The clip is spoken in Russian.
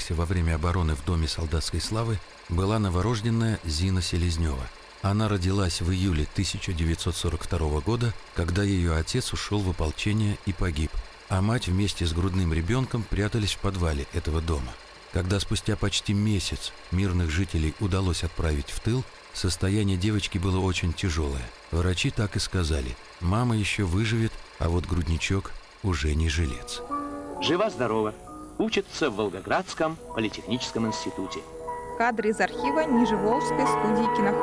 находившихся во время обороны в Доме солдатской славы, была новорожденная Зина Селезнева. Она родилась в июле 1942 года, когда ее отец ушел в ополчение и погиб, а мать вместе с грудным ребенком прятались в подвале этого дома. Когда спустя почти месяц мирных жителей удалось отправить в тыл, состояние девочки было очень тяжелое. Врачи так и сказали: мама еще выживет, а вот грудничок уже не жилец. Жива-здорова. Учится в Волгоградском политехническом институте. Кадры из архива Нижеволжской студии кинохроники.